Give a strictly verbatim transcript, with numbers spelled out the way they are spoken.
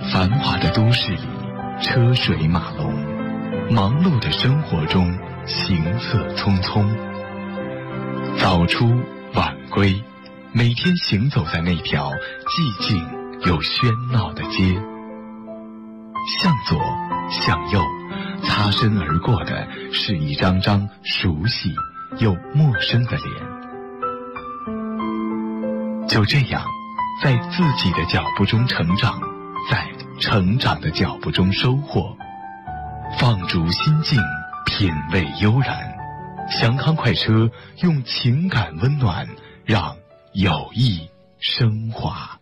繁华的都市里，车水马龙，忙碌的生活中，行色匆匆。早出晚归，每天行走在那条寂静又喧闹的街。向左，向右，擦身而过的是一张张熟悉又陌生的脸。就这样，在自己的脚步中成长，在成长的脚步中收获。放逐心境，品味悠然。祥康快车用情感温暖，让友谊升华。